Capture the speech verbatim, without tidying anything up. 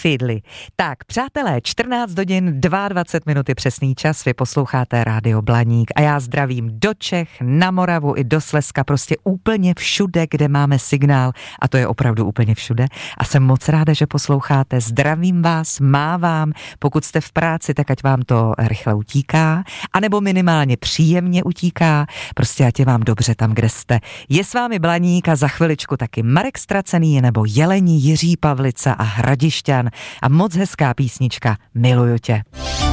Fidli. Tak, přátelé, čtrnáct hodin, dvacet dva minuty přesný čas, vy posloucháte Rádio Blaník a já zdravím do Čech, na Moravu i do Slezska, prostě úplně všude, kde máme signál a to je opravdu úplně všude a jsem moc ráda, že posloucháte, zdravím vás, mávám, pokud jste v práci, tak ať vám to rychle utíká, anebo minimálně příjemně utíká, prostě ať je vám dobře tam, kde jste. Je s vámi Blaník a za chviličku taky Marek Stracený nebo Jelení, Jiří Pavlica a Hradišťan a moc hezká písnička Miluju tě.